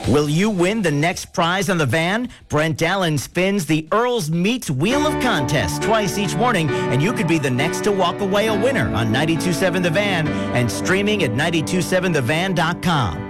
Will you win the next prize on the van? Brent Allen spins the Earl's Meats Wheel of Contest twice each morning, and you could be the next to walk away a winner on 92.7 The Van and streaming at 927thevan.com.